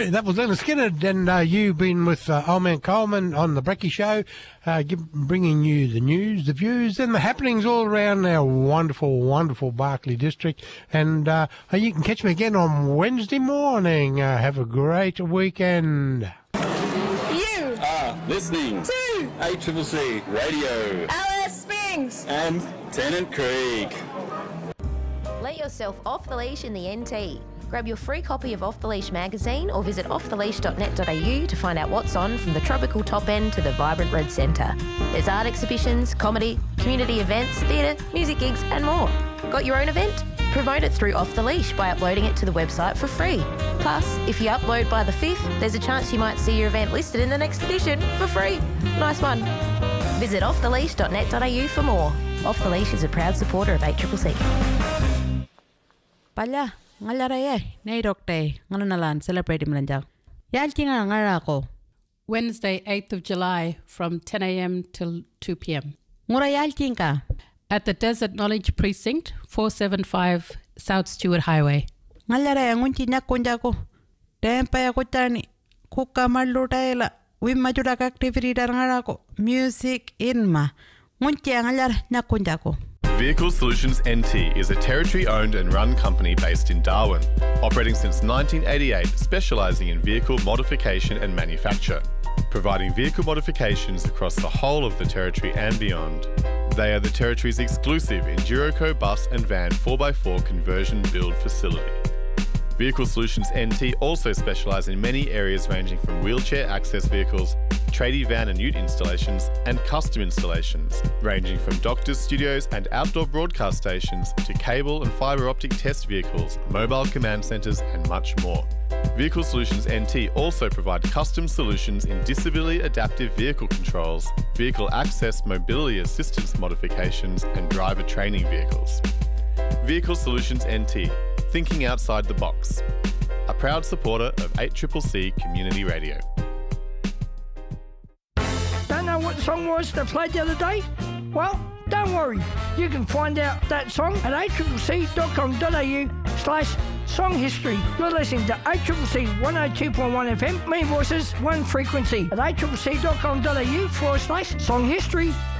That was Leonard Skinner, and you've been with Old Man Coleman on the Brekkie Show, bringing you the news, the views, and the happenings all around our wonderful, wonderful Barkly district. And you can catch me again on Wednesday morning. Have a great weekend. You are listening to ACCC Radio, Alice Springs and Tennant Creek. Let yourself off the leash in the NT. Grab your free copy of Off the Leash magazine or visit offtheleash.net.au to find out what's on from the tropical top end to the vibrant red centre. There's art exhibitions, comedy, community events, theatre, music gigs and more. Got your own event? Promote it through Off the Leash by uploading it to the website for free. Plus, if you upload by the 5th, there's a chance you might see your event listed in the next edition for free. Nice one. Visit offtheleash.net.au for more. Off the Leash is a proud supporter of ACCC. Pala, ngalaraya, nairokte, nganalan celebrate mlanjak. Yaltinga ngarako. Wednesday, 8th of July from 10 a.m. till 2 p.m. Ngura yaltinga. At the Desert Knowledge Precinct, 475 South Stewart Highway. Ngalaraya ngunti nyakonjako. Tempa ya kutani. Kuka malutaela. Wimmajudak activity darangarako. Music inma. Ngunti ngalar nyakonjako. Vehicle Solutions NT is a territory-owned and run company based in Darwin, operating since 1988, specialising in vehicle modification and manufacture, providing vehicle modifications across the whole of the territory and beyond. They are the territory's exclusive Enduroco bus and van 4x4 conversion build facility. Vehicle Solutions NT also specialise in many areas ranging from wheelchair access vehicles, tradie van and ute installations, and custom installations, ranging from doctors' studios and outdoor broadcast stations to cable and fibre optic test vehicles, mobile command centres and much more. Vehicle Solutions NT also provide custom solutions in disability adaptive vehicle controls, vehicle access mobility assistance modifications and driver training vehicles. Vehicle Solutions NT, thinking outside the box. A proud supporter of 8CCC Community Radio. Don't know what the song was that played the other day? Well, don't worry. You can find out that song at accc.com.au/song history. You're listening to ACCC 102.1 FM, many voices, one frequency at accc.com.au/song history.